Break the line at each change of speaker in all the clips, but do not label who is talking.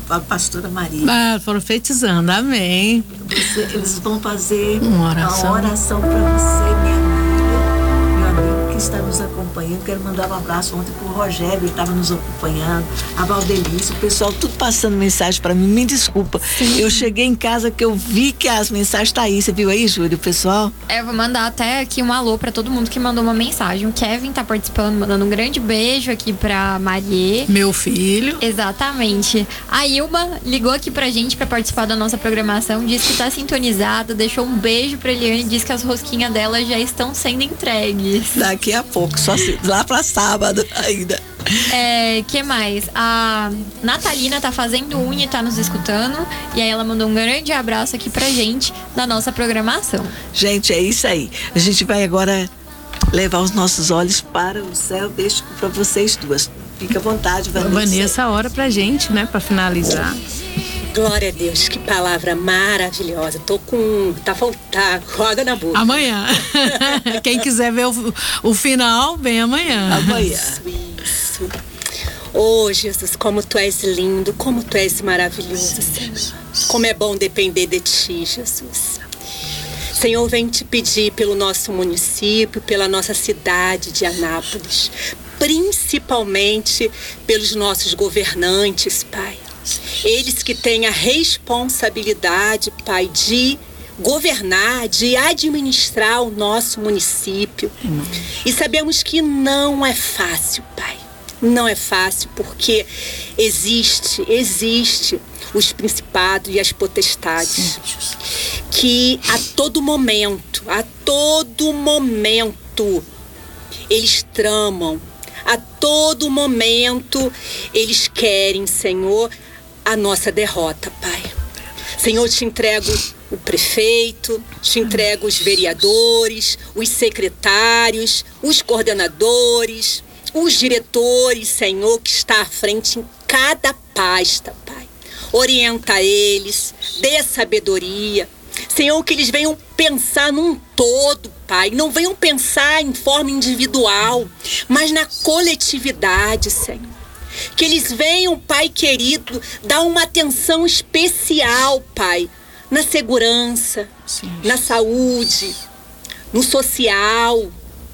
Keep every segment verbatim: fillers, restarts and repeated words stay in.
a pastora Maria.
Ah, profetizando, amém.
Você, eles vão fazer
uma oração,
uma oração para você, minha amiga, meu amigo que está nos acompanhando. Quero mandar um abraço ontem pro Rogério, ele estava nos acompanhando, a Valdelice, o pessoal tudo passando mensagem para mim. Me desculpa, sim, eu cheguei em casa que eu vi que as mensagens tá aí. Você viu aí, Júlio, o pessoal?
É, eu vou mandar até aqui um alô para todo mundo que mandou uma mensagem. O Kevin tá participando, mandando um grande beijo aqui pra Marie,
meu filho.
Exatamente. A Ilma ligou aqui pra gente para participar da nossa programação, disse que tá sintonizada, deixou um beijo pra Eliane, disse que as rosquinhas dela já estão sendo entregues.
Daqui a pouco, só se, lá pra sábado ainda.
É, que mais? A Natalina tá fazendo unha e tá nos escutando. E aí ela mandou um grande abraço aqui pra gente na nossa programação.
Gente, é isso aí. A gente vai agora levar os nossos olhos para o céu. Deixo para vocês duas. Fica à vontade, Vanessa.
Vanessa, hora pra gente, né? Pra finalizar.
Glória a Deus, que palavra maravilhosa. Tô com... Tá faltando com água na boca.
Amanhã. Quem quiser ver o, o final, vem amanhã.
Amanhã.
Isso, isso. Oh, Jesus, como Tu és lindo, como Tu és maravilhoso, Senhor. Como é bom depender de Ti, Jesus. Senhor, vem te pedir pelo nosso município, pela nossa cidade de Anápolis, principalmente pelos nossos governantes, Pai. Eles que têm a responsabilidade, Pai, de governar, de administrar o nosso município. Hum. E sabemos que não é fácil, Pai. Não é fácil porque existe, existe os principados e as potestades que a todo momento, a todo momento, eles tramam. A todo momento eles querem, Senhor, a nossa derrota, Pai. Senhor, te entrego o prefeito, te entrego os vereadores, os secretários, os coordenadores, os diretores, Senhor, que está à frente em cada pasta, Pai. Orienta eles, dê sabedoria. Senhor, que eles venham pensar num todo, Pai. Não venham pensar em forma individual, mas na coletividade, Senhor. Que eles venham, Pai querido, dar uma atenção especial, Pai, na segurança, sim, na saúde, no social,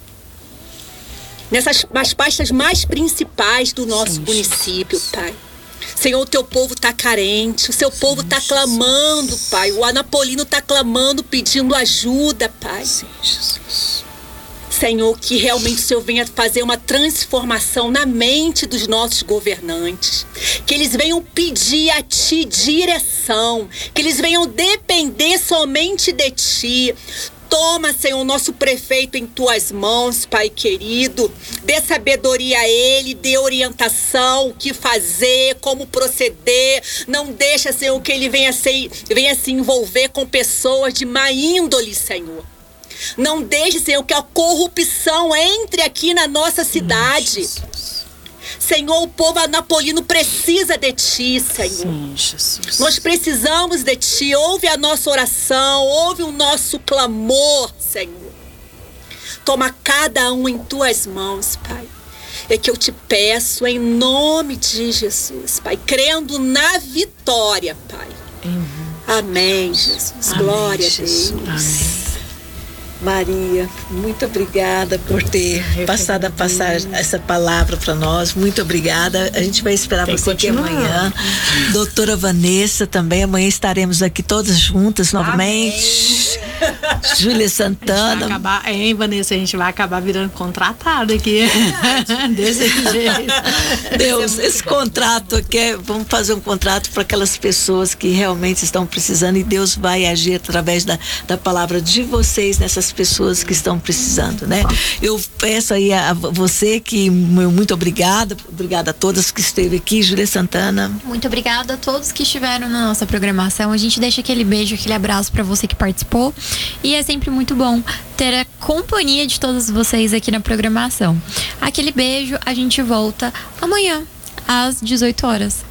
nessas as pastas mais principais do nosso sim, município, Pai. Senhor, o teu povo está carente, o seu sim, povo está clamando, Pai. O Anapolino está clamando, pedindo ajuda, Pai. Sim, Jesus. Senhor, que realmente o Senhor venha fazer uma transformação na mente dos nossos governantes. Que eles venham pedir a Ti direção. Que eles venham depender somente de Ti. Toma, Senhor, o nosso prefeito em Tuas mãos, Pai querido. Dê sabedoria a ele, dê orientação, o que fazer, como proceder. Não deixa, Senhor, que ele venha se, venha se envolver com pessoas de má índole, Senhor. Não deixe, Senhor, que a corrupção entre aqui na nossa cidade. Senhor, o povo anapolino precisa de Ti, Senhor. Sim, Jesus. Nós precisamos de Ti. Ouve a nossa oração, ouve o nosso clamor, Senhor. Toma cada um em Tuas mãos, Pai. É que eu te peço em nome de Jesus, Pai, crendo na vitória, Pai. Uhum. Amém, Jesus. Amém, glória Jesus. A Deus. Amém.
Maria, muito obrigada por ter Eu passado a passar essa palavra para nós. Muito obrigada. A gente vai esperar Tem você aqui amanhã. Uhum. Doutora Vanessa também. Amanhã estaremos aqui todas juntas novamente. Júlia Santana.
Acabar, hein, Vanessa? A gente vai acabar virando contratada aqui. Desse jeito.
Deus, esse contrato aqui, é, vamos fazer um contrato para aquelas pessoas que realmente estão precisando e Deus vai agir através da, da palavra de vocês nessas pessoas que estão precisando, né? Eu peço aí a você que muito obrigada, obrigada a todas que esteve aqui, Júlia Santana.
Muito obrigada a todos que estiveram na nossa programação. A gente deixa aquele beijo, aquele abraço para você que participou e é sempre muito bom ter a companhia de todos vocês aqui na programação. Aquele beijo, a gente volta amanhã às dezoito horas.